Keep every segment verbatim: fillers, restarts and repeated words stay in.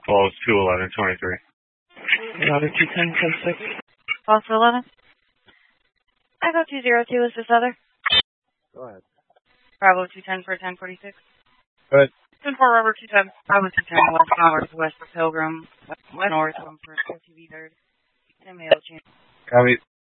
Falls two eleven twenty-three. Router two ten ten six. Falls two eleven. Echo two zero two, is this other? Go ahead. Bravo two ten for ten forty-six. Go ahead. ten four, Robert two ten. Bravo two ten, west north, west for Pilgrim, west, west north, one for O T V third. And mail change. Copy.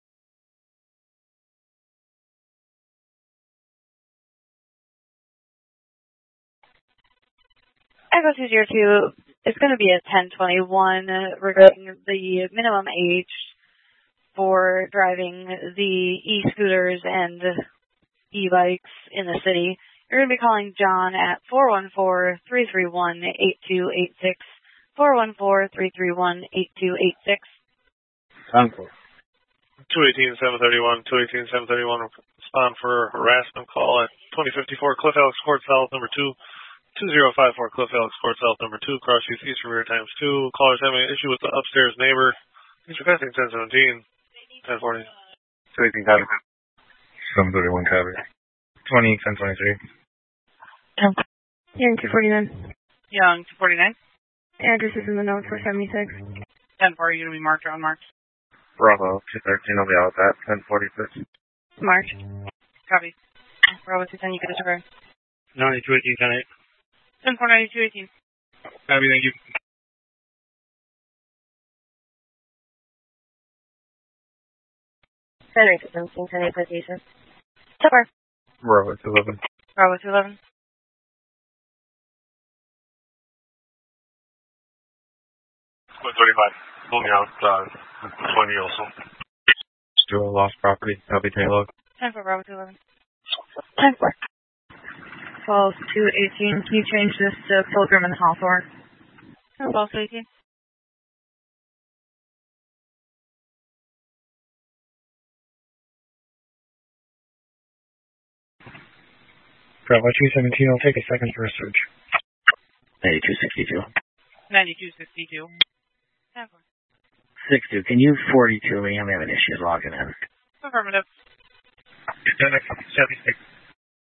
Echo two zero two, it's going to be a ten twenty-one regarding the minimum age for driving the e-scooters and e-bikes in the city. You're going to be calling John at four one four, three three one, eight two eight six, four one four, three three one, eight two eight six. Uncle. two eighteen, seven thirty-one, two eighteen, seven thirty-one, respond for harassment call at twenty fifty-four Cliff Alex Court South, number two, two zero five four Cliff Alex Court South, number two, cross streets east rear times two. Callers having an issue with the upstairs neighbor. He's requesting ten seventeen, ten forty. two eighteen copy. seven thirty-one copy. twenty, ten twenty-three. Young two forty-nine. Young two forty-nine. Address is in the notes for seventy-six. ten forty, you're going to be marked or unmarked. Bravo two thirteen, I'll be out with that. ten forty-six. Marked. Copy. Bravo two ten, you get a disregard. ninety-two eighteen, ten eight. ten four, ninety-two eighteen. Copy, thank you. ten eight seventeen, ten eight citation. Tupper. Bravo two eleven. Bravo two eleven. one thirty-five. Pulling out, uh, twenty also. Still a lost property. Copy, ten log. ten four, Bravo two eleven. ten four. Falls two eighteen. Can you change this to Pilgrim and Hawthorne? Falls two eighteen. Bravo two seventeen, I'll take a second for a search. ninety-two sixty-two. ninety-two sixty-two. ten four. sixty-two, can you forty-two me? I'm having issues logging in. Affirmative. seventy-six.